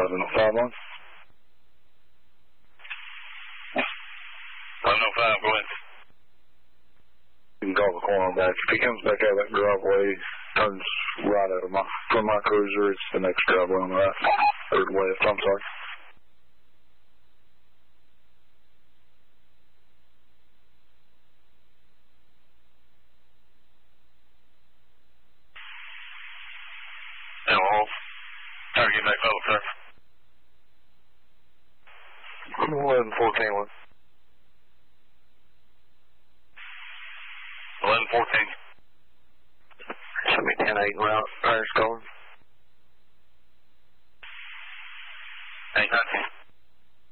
11:05 on. 11:05, go ahead. You can call the corner back. If he comes back out of that driveway, turns right out of from my cruiser, it's the next driveway on the right. Or left, I'm sorry. Hello. Try to get back level, sir. 11:14. 11:14. Show me 10-8 route. Fire's going. 8-19.